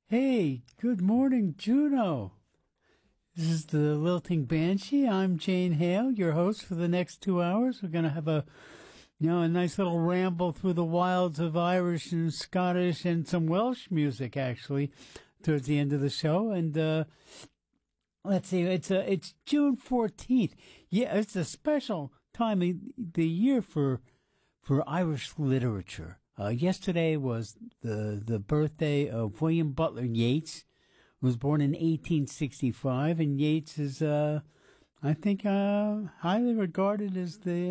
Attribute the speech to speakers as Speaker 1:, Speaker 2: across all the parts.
Speaker 1: Hey, good morning, Juno. This is the Lilting Banshee. I'm Jane Hale, your host for the next 2 hours. We're going to have a nice little ramble through the wilds of Irish and Scottish and some Welsh music, actually, towards the end of the show. And, let's see, it's June 14th. Yeah, it's a special time of the year for Irish literature. Yesterday was the birthday of William Butler Yeats, who was born in 1865, and Yeats is, I think, highly regarded as the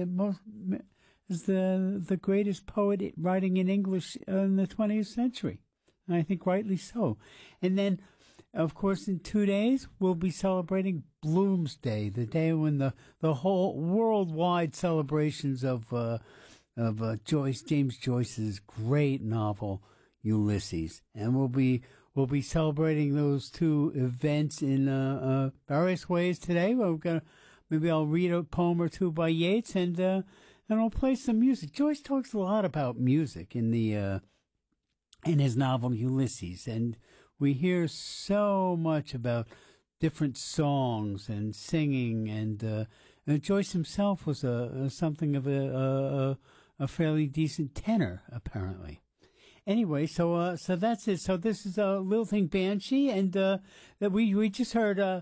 Speaker 1: greatest poet writing in English in the 20th century. And I think rightly so. And then, of course, in 2 days, we'll be celebrating Bloomsday, the day when the whole worldwide celebrations of James Joyce's great novel Ulysses, and we'll be celebrating those two events in various ways today. Maybe I'll read a poem or two by Yeats, and I'll play some music. Joyce talks a lot about music in his novel Ulysses, and we hear so much about different songs and singing, and Joyce himself was something of a fairly decent tenor, apparently. Anyway, so that's it. So this is a Lilting Banshee, and that we just heard a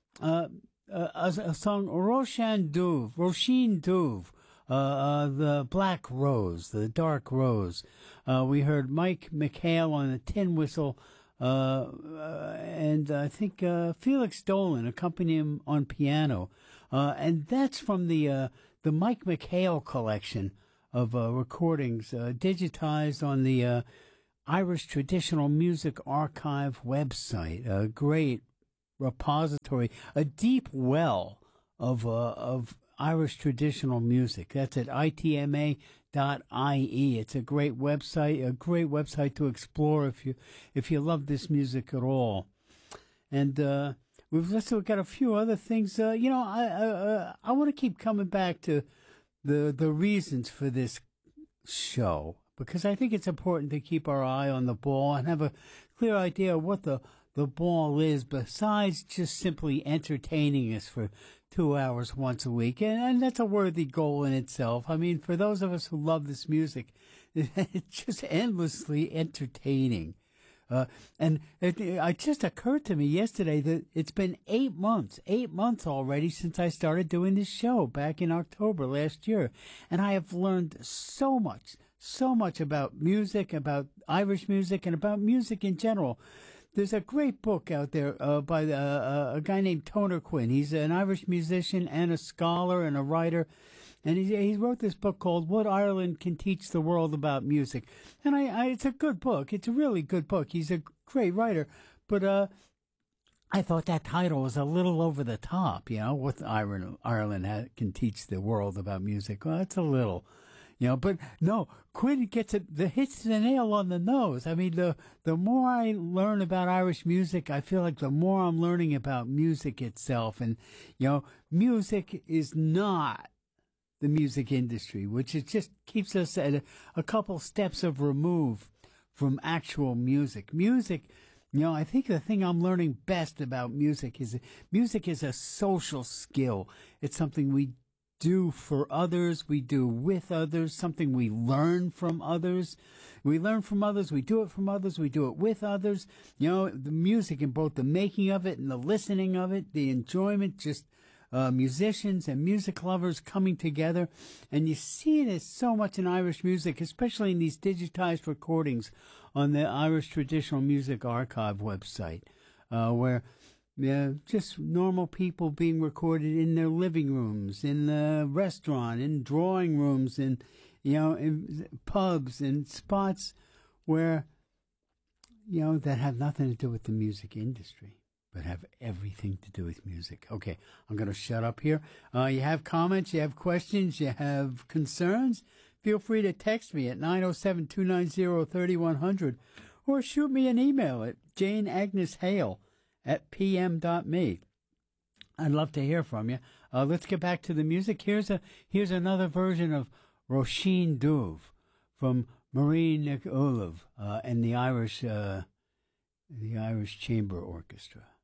Speaker 1: song, Roisin Dubh, the Black Rose, the Dark Rose. We heard Mike McHale on the tin whistle, and I think Felix Dolan accompanying him on piano, and that's from the Mike McHale collection of recordings digitized on the Irish Traditional Music Archive website. A great repository, a deep well of Irish traditional music. That's at itma.ie. It's a great website to explore if you love this music at all. And we've also got a few other things. I want to keep coming back to the reasons for this show, because I think it's important to keep our eye on the ball and have a clear idea of what the ball is, besides just simply entertaining us for 2 hours once a week. And that's a worthy goal in itself. I mean, for those of us who love this music, it's just endlessly entertaining. And it just occurred to me yesterday that it's been 8 months already since I started doing this show back in October last year. And I have learned so much about music, about Irish music, and about music in general. There's a great book out there by a guy named Toner Quinn. He's an Irish musician and a scholar and a writer. And he wrote this book called What Ireland Can Teach the World About Music. And it's a good book. It's a really good book. He's a great writer. But I thought that title was a little over the top, what Ireland can teach the world about music. Well, it's a little, but no, Quinn hits the nail on the nose. I mean, the more I learn about Irish music, I feel like the more I'm learning about music itself. And, music is not the music industry, which it just keeps us at a couple steps of remove from actual music. Music, I think the thing I'm learning best about music is a social skill. It's something we do for others, we do with others, something we learn from others. We learn from others, we do it from others, we do it with others. The music and both the making of it and the listening of it, the enjoyment, just musicians and music lovers coming together. And you see it so much in Irish music, especially in these digitized recordings on the Irish Traditional Music Archive website, where just normal people being recorded in their living rooms, in the restaurant, in drawing rooms, in pubs and spots where, that have nothing to do with the music industry, but have everything to do with music. Okay, I'm going to shut up here. You have comments, you have questions, you have concerns, feel free to text me at 907-290-3100 or shoot me an email at janeagneshale@pm.me. I'd love to hear from you. Let's get back to the music. Here's another version of Roisin Dubh from Marie Nic Ullibh and the Irish the Irish Chamber Orchestra.